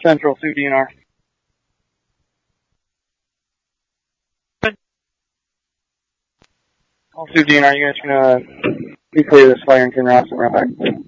Central 2 DNR. All 2 DNR, you guys can be clear this fire and turn around and run back.